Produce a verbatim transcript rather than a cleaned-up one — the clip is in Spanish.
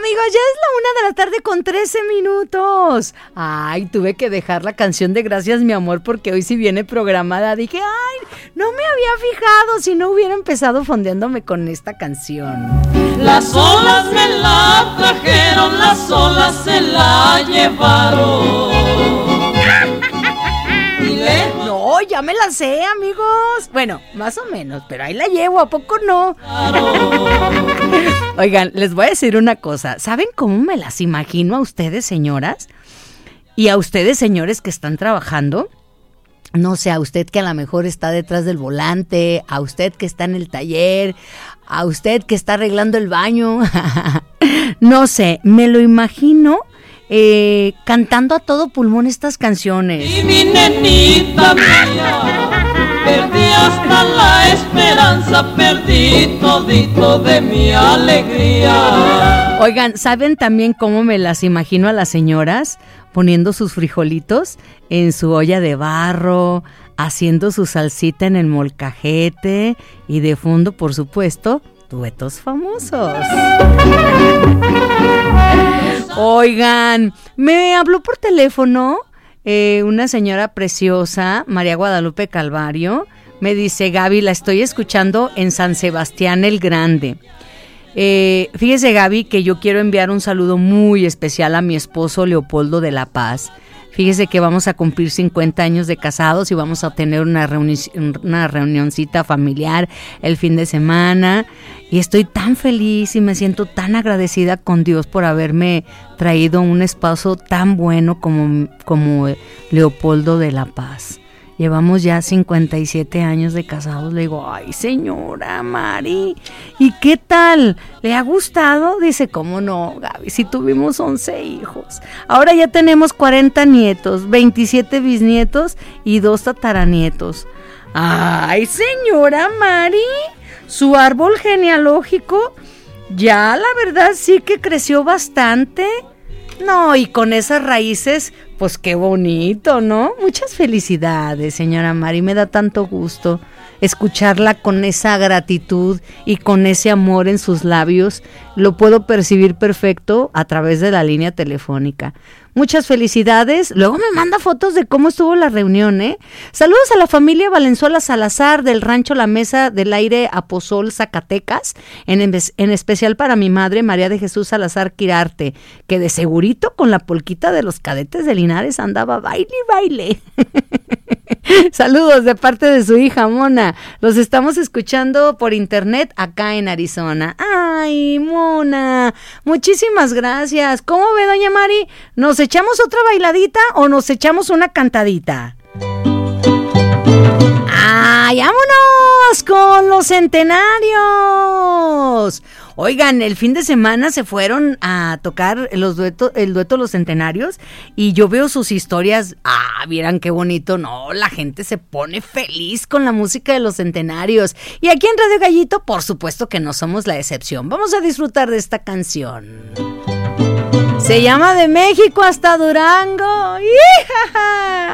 amigos, ya es la una de la tarde con trece minutos. Ay, tuve que dejar la canción de Gracias, mi amor, porque hoy sí viene programada. Dije, ay, no me había fijado si no hubiera empezado fondeándome con esta canción. Las olas me la trajeron, las olas se la llevaron. No, ya me la sé, amigos. Bueno, más o menos, pero ahí la llevo, ¿a poco no? Oigan, les voy a decir una cosa. ¿Saben cómo me las imagino a ustedes, señoras? Y a ustedes, señores, que están trabajando. No sé, a usted que a lo mejor está detrás del volante, a usted que está en el taller, a usted que está arreglando el baño. No sé, me lo imagino eh, cantando a todo pulmón estas canciones. Y mi nenita mía, perdí hasta la esperanza, perdí todito de mi alegría. Oigan, ¿saben también cómo me las imagino a las señoras poniendo sus frijolitos en su olla de barro, haciendo su salsita en el molcajete y de fondo, por supuesto, duetos famosos? Oigan, me habló por teléfono eh, una señora preciosa, María Guadalupe Calvario. Me dice, Gaby, la estoy escuchando en San Sebastián el Grande. Eh, fíjese, Gaby, que yo quiero enviar un saludo muy especial a mi esposo Leopoldo de la Paz. Fíjese que vamos a cumplir cincuenta años de casados y vamos a tener una, reuni- una reunioncita familiar el fin de semana. Y estoy tan feliz y me siento tan agradecida con Dios por haberme traído un esposo tan bueno como, como Leopoldo de la Paz. Llevamos ya cincuenta y siete años de casados. Le digo, ay, señora Mari, ¿y qué tal? ¿Le ha gustado? Dice, ¿cómo no, Gaby? Si tuvimos once hijos. Ahora ya tenemos cuarenta nietos, veintisiete bisnietos y dos tataranietos. Ay, señora Mari, su árbol genealógico ya la verdad sí que creció bastante. No, y con esas raíces, pues qué bonito, ¿no? Muchas felicidades, señora Mari, me da tanto gusto escucharla con esa gratitud y con ese amor en sus labios. Lo puedo percibir perfecto a través de la línea telefónica. Muchas felicidades. Luego me manda fotos de cómo estuvo la reunión, ¿eh? Saludos a la familia Valenzuela Salazar del rancho La Mesa del Aire Aposol, Zacatecas, en, en especial para mi madre María de Jesús Salazar Quirarte, que de segurito con la polquita de los Cadetes de Linares andaba baile y baile. Saludos de parte de su hija Mona. Los estamos escuchando por internet acá en Arizona. Ay, Mona, muchísimas gracias. ¿Cómo ve, doña Mari? ¿Nos echamos otra bailadita o nos echamos una cantadita? ¡Ay, vámonos con los centenarios! Oigan, el fin de semana se fueron a tocar los duetos, el dueto Los Centenarios y yo veo sus historias. Ah, vieran qué bonito, no, la gente se pone feliz con la música de Los Centenarios. Y aquí en Radio Gallito, por supuesto que no somos la excepción. Vamos a disfrutar de esta canción. Se llama De México hasta Durango. ¡Ijaja!